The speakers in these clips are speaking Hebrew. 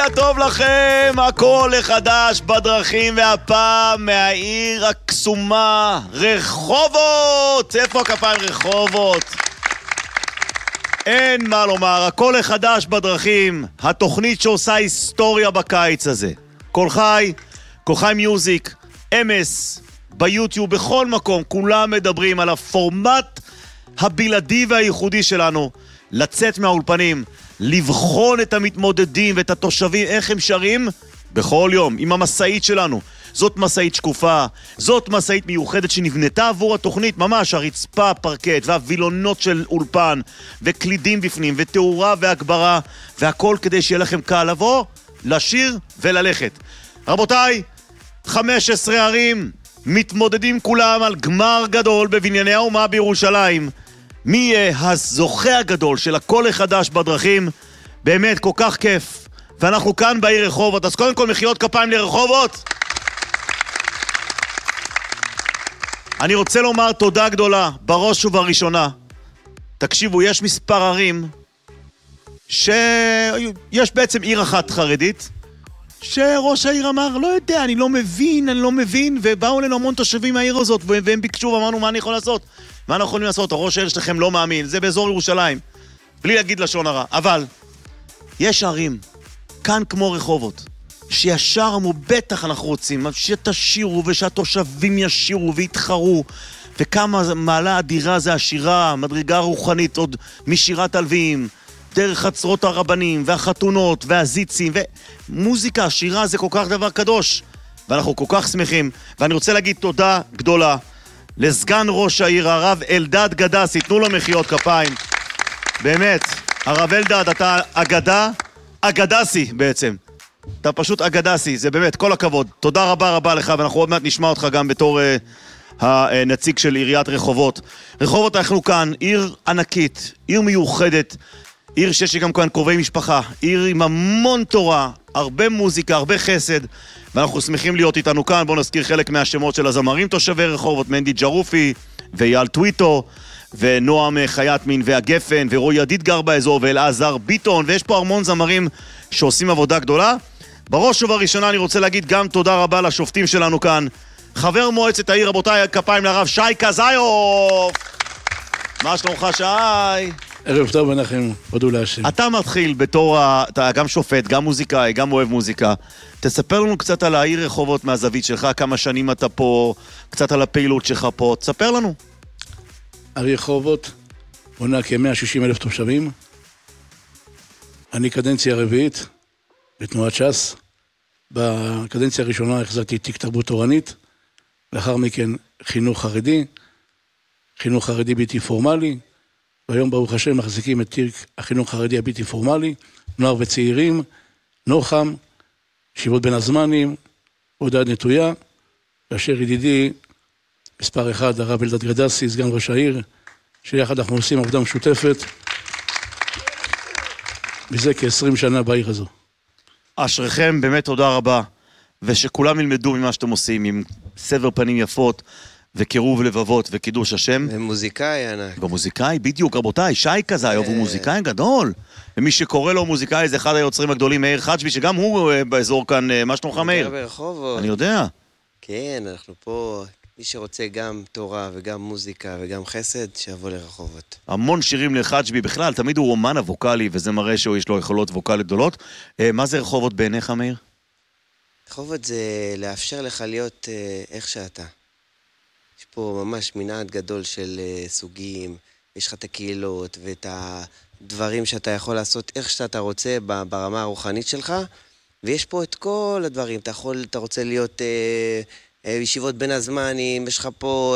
טוב לכם, הכל לחדש בדרכים, והפעם מהעיר הקסומה, רחובות. איפה הכפיים? רחובות. אין מה לומר, הכל לחדש בדרכים, התוכנית שעושה היסטוריה בקיץ הזה. כל חי מיוזיק, אמס, ביוטיוב, בכל מקום, כולם מדברים על הפורמט הבלעדי והייחודי שלנו, לצאת מהאולפנים, לבחון את המתמודדים ואת התושבים, איך הם שרים בכל יום, עם המסעית שלנו. זאת מסעית שקופה, זאת מסעית מיוחדת שנבנתה עבור התוכנית, ממש הרצפה, פרקט והווילונות של אולפן, וקלידים בפנים, ותאורה והגברה, והכל כדי שיהיה לכם קל לבוא, לשיר וללכת. רבותיי, 15 ערים מתמודדים כולם על גמר גדול בבנייני האומה בירושלים. מי יהיה הזוכה הגדול של הכל החדש בדרכים? באמת כל כך כיף. ואנחנו כאן בעיר רחובות, אז קודם כל מחיאות כפיים לרחובות. אני רוצה לומר תודה גדולה, בראש ובראשונה. תקשיבו, יש מספר ערים שיש בעצם עיר אחת חרדית, שראש העיר אמר, לא יודע, אני לא מבין, ובאו אלינו המון תושבים מהעיר הזאת, והם ביקשו ואמרנו, מה אני יכול לעשות? מה אנחנו יכולים לעשות? הראש העיר שלכם לא מאמין, זה באזור ירושלים, בלי להגיד לשון הרע. אבל יש ערים, כאן כמו רחובות, שישר אמרו, בטח אנחנו רוצים, שתשירו ושהתושבים ישירו ויתחרו, וכמה מעלה אדירה זה השירה, מדרגה רוחנית, עוד משירת הלווים, דרך חצרות הרבנים והחתונות והזיצים ומוזיקה, השירה זה כל כך דבר קדוש, ואנחנו כל כך שמחים. ואני רוצה להגיד תודה גדולה לסגן ראש העיר, הרב אלדד גדסי, תנו לו מחיאות כפיים. באמת, הרב אלדד, אתה אגדסי בעצם. אתה פשוט אגדסי, זה באמת, כל הכבוד. תודה רבה לך, ואנחנו עוד מעט נשמע אותך גם בתור הנציג של עיריית רחובות. רחובות, אנחנו כאן, עיר ענקית, עיר מיוחדת, עיר שיש גם כאן קרובי משפחה, עיר עם המון תורה, הרבה מוזיקה, הרבה חסד, ואנחנו שמחים להיות איתנו כאן. בואו נזכיר חלק מהשמות של הזמרים תושבי רחובות, מנדי ג'רופי ואייל טוויטו, ונועם חייטמין והגפן, ורוי ידיד גר באזור, ואלעזר ביטון, ויש פה המון זמרים שעושים עבודה גדולה. בראש ובראשונה אני רוצה להגיד גם תודה רבה לשופטים שלנו כאן, חבר מועצת העיר, רבותיי, כפיים לרב שי קזיוף. מה שלומך שי? ערב טוב אנחנו, הודו להשם. אתה מתחיל בתור, אתה גם שופט, גם מוזיקאי, גם אוהב מוזיקה. תספר לנו קצת על העיר רחובות מהזווית שלך, כמה שנים אתה פה, קצת על הפעילות שלך פה, תספר לנו. העיר רחובות מונה כ-160,000 תושבים. אני קדנציה רביעית בתנועת ש"ס. בקדנציה הראשונה החזקתי תיק תרבות תורנית, לאחר מכן חינוך חרדי בלתי פורמלי, והיום ברוך השם מחזיקים את תיק החינוך החרדי הבלתי פורמלי, נוער וצעירים, נוחם, ישיבות בין הזמנים, עודד נטויה, כאשר ידידי מספר אחד, הרב אלדד גדסי, סגן ראש העיר, שיחד אנחנו עושים עבודה משותפת מזה כ-20 שנה בעיר הזו. אשריכם, באמת תודה רבה, ושכולם ילמדו ממה שאתם עושים, עם סבר פנים יפות, וקירוב לבבות וקידוש השם. ומוזיקאי ענק. במוזיקאי, בדיוק, רבותיי, שי קזיוף הוא מוזיקאי גדול. ומי שקורא לו מוזיקאי זה אחד היוצרים הגדולים, מאיר חג'בי, שגם הוא באזור כאן, מה שלומך מאיר? ברחובות. אני יודע. כן, אנחנו פה, מי שרוצה גם תורה וגם מוזיקה וגם חסד, שיבוא לרחובות. המון שירים לחג'בי בכלל, תמיד הוא רומן הווקלי, וזה מראה שיש לו יכולות ווקליות גדולות. מה זה רחובות בעיניך, מאיר? רחובות זה לאפשר לך להיות איך שאתה. יש פה ממש מנעד גדול של סוגים, יש לך את הקהילות ואת הדברים שאתה יכול לעשות איך שאתה רוצה ברמה הרוחנית שלך, ויש פה את כל הדברים, אתה רוצה להיות ישיבות בין הזמנים, יש לך פה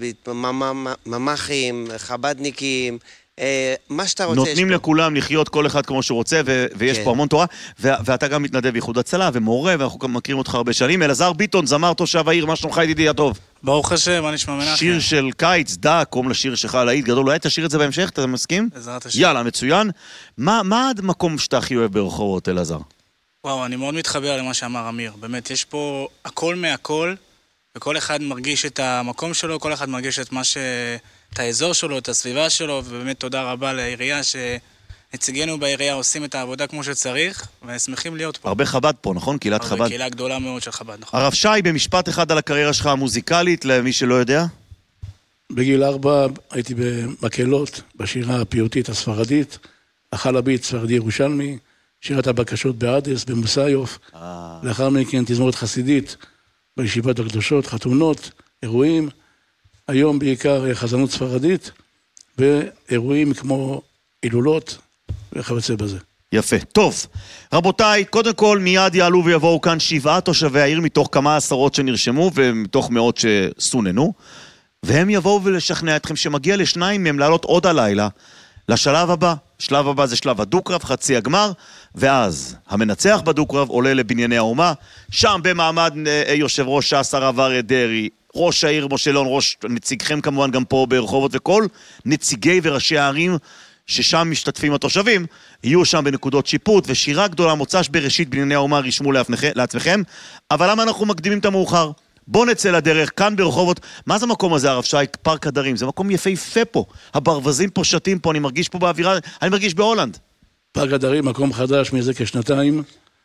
ממחים, חבדניקים, מה שאתה רוצה. נותנים לכולם לחיות כל אחד כמו שהוא רוצה, ויש פה המון תורה, ואתה גם מתנדב באיחוד הצלה ומורה, ואנחנו גם מכירים אותך הרבה שנים. אלעזר ביטון, זמר תושב העיר, מה שלומך ידידי הטוב? ברוך השם, מה נשמע מנחם? שיר של קיץ, דק, קוראים לשיר שלך להיט גדול, אולי תשאיר את זה בהמשך, אתה מסכים? בעזרת השם. יאללה, מצוין. מה המקום שאתה הכי אוהב ברחובות, אלעזר? וואו, אני מאוד מתחבר למה שאמר אמיר. באמת, יש פה הכל מהכל, וכל אחד מרגיש את המקום שלו, כל אחד מרגיש את האזור שלו, את הסביבה שלו, ובאמת תודה רבה לעירייה נציגינו בעירייה עושים את העבודה כמו שצריך, ושמחים להיות פה. הרבה חב"ד פה, נכון? קהילת חב"ד. הרבה קהילה גדולה מאוד של חב"ד, נכון. הרב שי, במשפט אחד על הקריירה שלך המוזיקלית, למי שלא יודע? בגיל 4 הייתי במקהלות, בשירה הפיוטית הספרדית, החלבית ספרדי ירושלמי, שירת הבקשות באדס, במוסיוף, לאחר מכן תזמורת חסידית, בישיבות הקדושות, חתונות, אירועים, היום בעיקר חזנות ספרדית, ואירועים כמו הילולות וכיוצא בזה. יפה. טוב, רבותיי, קודם כל מיד יעלו ויבואו כאן 7 תושבי העיר מתוך כמה עשרות שנרשמו ומתוך מאות שסוננו, והם יבואו ולשכנע אתכם שמגיע לשניים מהם לעלות עוד הלילה לשלב הבא. שלב הבא זה שלב הדו-קרב, חצי הגמר, ואז המנצח בדו-קרב עולה לבנייני האומה, שם במעמד יושב ראש ש"ס הרב אריה דרעי, ראש העיר משה לאון, נציגכם כמובן גם פה ברחובות, וכל נציגי וראשי הערים ששם משתתפים התושבים, יהיו שם בנקודות שיפוט, ושירה גדולה מוצ"ש בראשית בנייני האומה רשמו לעצמכם. אבל למה אנחנו מקדימים את המאוחר? בוא נצא לדרך, כאן ברחובות. מה זה המקום הזה, הרב שי? פארק הדרים. זה מקום יפהפה פה. הברווזים פה שתים פה, אני מרגיש פה באווירה, אני מרגיש בהולנד. פארק הדרים, מקום חדש מזה כשנתיים,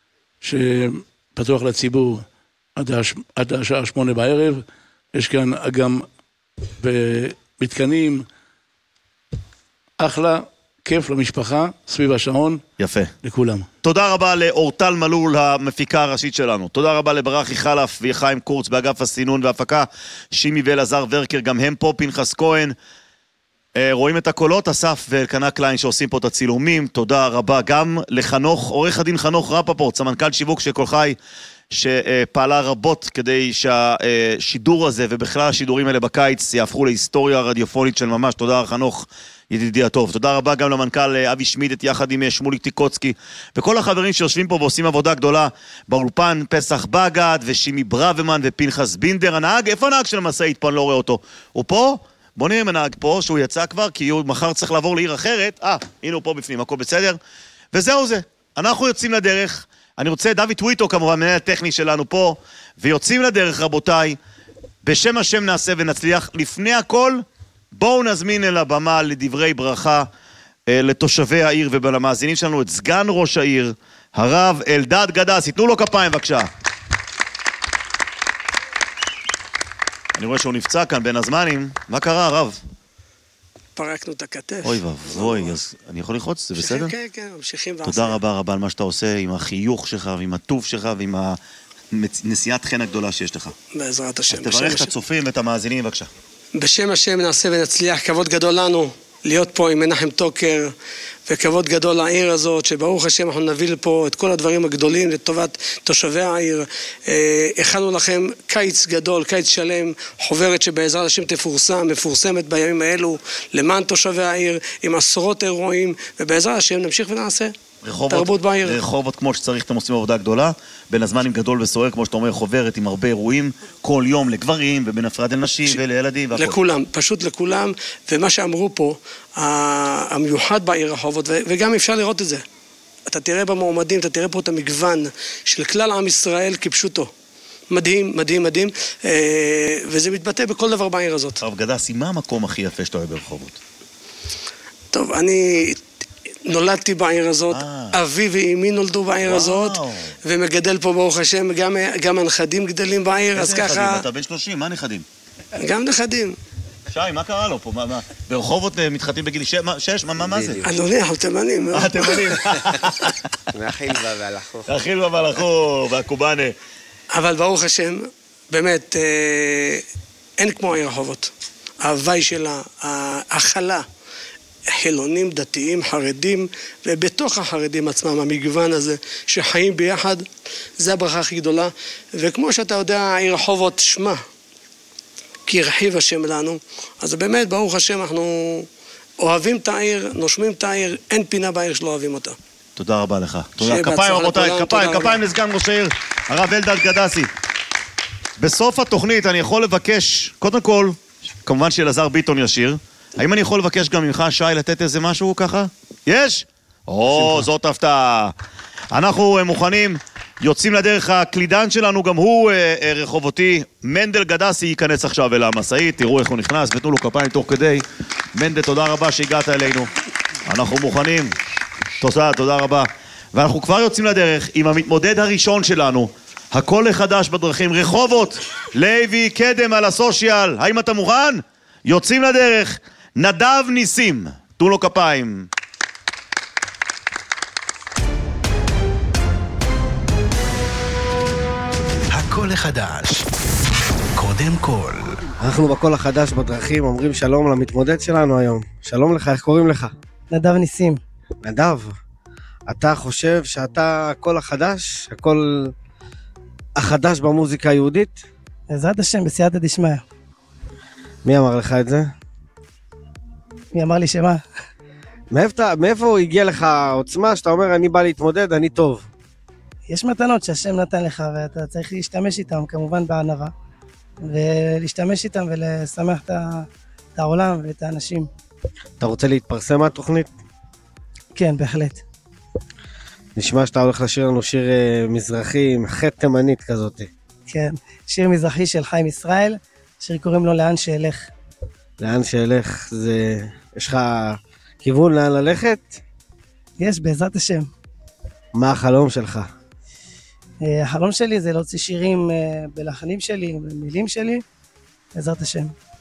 שפתוח לציבור עד השעה 8 בערב. יש כאן גם במתקנים אחלה, כיף למשפחה, סביב השעון. יפה. לכולם. תודה רבה לאורטל מלול, המפיקה הראשית שלנו. תודה רבה לברכי חלף וחיים קורץ באגף הסינון והפקה, שימי ואלעזר ורקר, גם הם פה, פנחס כהן. רואים את הקולות, אסף ואלקנה קליין שעושים פה את הצילומים. תודה רבה גם לחנוך, עורך הדין חנוך רפפורט, סמנכ"ל שיווק של כל חי, שפעלה רבות כדי שהשידור הזה ובכלל השידורים האלה בקיץ יהפכו להיסטוריה רדיופונית של ממש. תודה חנוך, ידידי הטוב. תודה רבה גם למנכ"ל אבי שמידת יחד עם שמוליק טיקוצקי וכל החברים שיושבים פה ועושים עבודה גדולה באולפן, פסח בגד ושימי ברבמן ופנחס בינדר. הנהג, איפה הנהג של המשאית פה? אני לא רואה אותו. הוא פה? בוא נראה אם הנהג פה, שהוא יצא כבר, כי הוא מחר צריך לעבור לעיר אחרת. הנה הוא פה בפנים, הכל בסדר. וזהו זה. אנחנו יוצאים לדרך. אני רוצה, דוד טוויטו כמובן, מנהל הטכני שלנו פה, ויוצאים לדרך רבותיי, בשם השם נעשה ונצליח. לפני הכל, בואו נזמין אל הבמה לדברי ברכה לתושבי העיר ולמאזינים שלנו את סגן ראש העיר, הרב אלדד גדסי. תנו לו כפיים בבקשה. אני רואה שהוא נפצע כאן בין הזמנים. מה קרה הרב? פרקנו את הכתף. אוי ואבוי, אז אני יכול ללחוץ? זה בסדר? כן, כן, ממשיכים ועשה. תודה רבה רבה על מה שאתה עושה, עם החיוך שלך ועם הטוב שלך ועם הנשיאת חן הגדולה שיש לך. בעזרת השם. תברך את הצופים ואת המאזינים בבקשה. בשם השם נעשה ונצליח. כבוד גדול לנו להיות פה עם מנחם טוקר, וכבוד גדול לעיר הזאת, שברוך השם אנחנו נביא לפה את כל הדברים הגדולים לטובת תושבי העיר. הכנו לכם קיץ גדול, קיץ שלם, חוברת שבעזרת השם מפורסמת בימים האלו למען תושבי העיר, עם עשרות אירועים, ובעזרת השם נמשיך ונעשה. תרבות בעיר. רחובות כמו שצריך, אתם עושים עבודה גדולה, בין הזמנים גדול וסוער, כמו שאתה אומר, חוברת עם הרבה אירועים, כל יום לגברים ובין הפרד לנשים ולילדים והכל. לכולם, פשוט לכולם, ומה שאמרו פה, המיוחד בעיר רחובות, וגם אפשר לראות את זה. אתה תראה במועמדים, אתה תראה פה את המגוון של כלל עם ישראל כפשוטו. מדהים, מדהים, מדהים, וזה מתבטא בכל דבר בעיר הזאת. הרב גדסי, מה המקום הכי יפה שאתה אוהב ברחובות? טוב, אני נולדתי בעיר הזאת, אבי ואמי נולדו בעיר הזאת, ומגדל פה ברוך השם, גם הנכדים גדלים בעיר, אז ככה... איזה נכדים? אתה בן 30, מה נכדים? גם נכדים. שי, מה קרה לו פה? ברחובות מתחתנים בגיל 6? מה זה? אדוני, אנחנו תימנים. תימנים. מהחילבה והלכו. החילבה והלכו, והקובאנה. אבל ברוך השם, באמת, אין כמו העיר רחובות. ההווי שלה, ההכלה, חילונים, דתיים, חרדים, ובתוך החרדים עצמם, המגוון הזה, שחיים ביחד, זה הברכה הכי גדולה. וכמו שאתה יודע, העיר רחובות שמה, כי הרחיב השם לנו, אז באמת, ברוך השם, אנחנו אוהבים את העיר, נושמים את העיר, אין פינה בעיר שלא אוהבים אותה. תודה רבה לך. תודה. כפיים רבותיי, כפיים לסגן ראש העיר, הרב אלדד גדסי. בסוף התוכנית אני יכול לבקש, קודם כל, כמובן שאלעזר ביטון ישיר, האם אני יכול לבקש גם ממך, שי, לתת איזה משהו ככה? יש? זאת הפתעה. אנחנו מוכנים, יוצאים לדרך. הקלידן שלנו, גם הוא רחובותי, מנדל גדסי ייכנס עכשיו אל המשאית, תראו איך הוא נכנס, ותנו לו כפיים תוך כדי. מנדל, תודה רבה שהגעת אלינו. אנחנו מוכנים. תודה רבה. ואנחנו כבר יוצאים לדרך עם המתמודד הראשון שלנו, הקול החדש בדרכים, רחובות, לוי קדם על הסושיאל. האם אתה מוכן? יוצאים לדרך, נדב ניסים. תנו לו כפיים. הקול החדש, קודם כל. אנחנו בקול החדש בדרכים אומרים שלום למתמודד שלנו היום. שלום לך, איך קוראים לך? נדב ניסים. נדב, אתה חושב שאתה הקול החדש? הקול החדש במוזיקה היהודית? בעזרת השם, בסייעתא דשמיא. מי אמר לך את זה? מי אמר לי שמה? מאיפה הגיע לך עוצמה שאתה אומר אני בא להתמודד, אני טוב? יש מתנות שהשם נתן לך ואתה צריך להשתמש איתם, כמובן בענווה, ולהשתמש איתם ולשמח את העולם ואת האנשים. אתה רוצה להתפרסם מהתוכנית? כן, בהחלט. נשמע שאתה הולך לשיר לנו שיר מזרחי עם חטא תימנית כזאת. כן, שיר מזרחי של חיים ישראל, שיר קוראים לו לאן שאלך. לאן שאלך זה... יש לך כיוון לאן ללכת? יש, בעזרת השם. מה החלום שלך? החלום שלי זה להוציא שירים בלחנים שלי, במילים שלי, בעזרת השם.